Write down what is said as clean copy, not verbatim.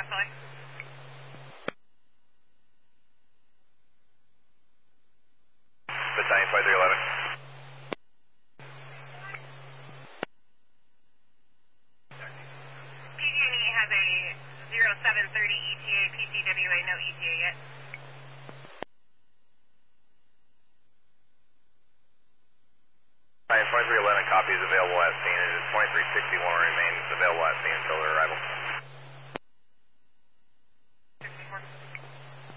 calling. Battalion 5311. PG&E has a 0730 ETA, PCWA, no ETA yet. Battalion 2311, copy is available at scene. It is 2361 remains available at scene until their arrival.